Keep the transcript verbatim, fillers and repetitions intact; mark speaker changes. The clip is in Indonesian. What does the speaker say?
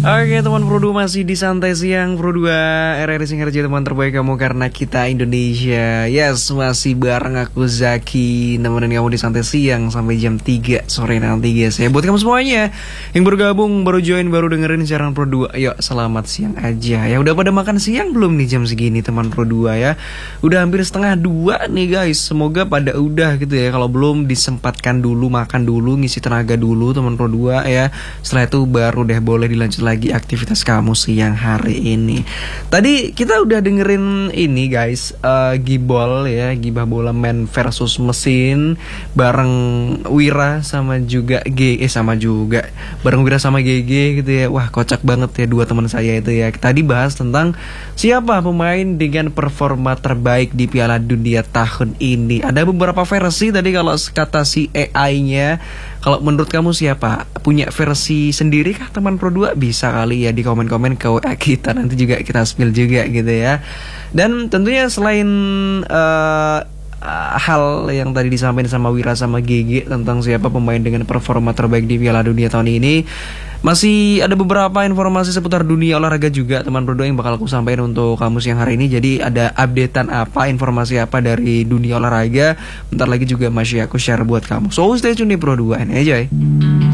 Speaker 1: Oke teman Pro dua masih di Santai Siang Pro dua R R Singharja teman terbaik kamu karena kita Indonesia. Yes, masih bareng aku Zaki nemenin kamu di Santai Siang sampai jam tiga sore nanti guys ya. Buat kamu semuanya yang bergabung, baru join, baru dengerin siaran Pro dua, yuk selamat siang aja ya. Udah pada makan siang belum nih jam segini teman Pro dua ya? Udah hampir setengah dua nih guys. Semoga pada udah gitu ya. Kalau belum disempatkan dulu, makan dulu, ngisi tenaga dulu teman Pro dua ya. Setelah itu baru deh boleh dilanjut lagi lagi aktivitas kamu siang hari ini. Tadi kita udah dengerin ini guys, uh, Gibol ya, Gibah Bola Man versus Mesin bareng Wira sama juga G eh sama juga bareng Wira sama G G gitu ya. Wah kocak banget ya dua teman saya itu ya. Tadi bahas tentang siapa pemain dengan performa terbaik di Piala Dunia tahun ini. Ada beberapa versi tadi kalau kata si A I-nya. Kalau menurut kamu siapa? Punya versi sendiri kah teman Pro dua? Bisa kali ya di komen-komen ke W A kita, nanti juga kita spill juga gitu ya. Dan tentunya selain uh, hal yang tadi disampaikan sama Wira sama G G tentang siapa pemain dengan performa terbaik di Piala Dunia tahun ini, masih ada beberapa informasi seputar dunia olahraga juga teman Pro dua yang bakal aku sampaikan untuk kamu siang hari ini. Jadi ada updatean apa, informasi apa dari dunia olahraga, bentar lagi juga masih aku share buat kamu. So stay tune di Pro dua, enjoy.